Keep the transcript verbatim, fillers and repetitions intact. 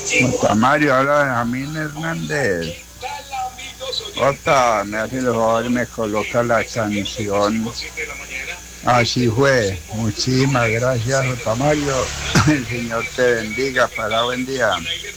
Jota Mario, habla Benjamín Hernández. Jota, me hace el favor y me coloca la canción. Así fue. Muchísimas gracias, Jota Mario. El Señor te bendiga. Para buen día.